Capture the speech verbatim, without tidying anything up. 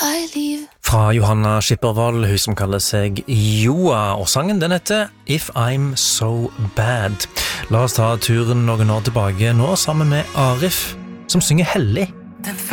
I leave. Fra Johanna Skippervold, hun som kaller seg Joa, og sangen den heter If I'm So Bad. La oss ta turen noen år tilbake nå sammen med Arif, som synger Hellig. Den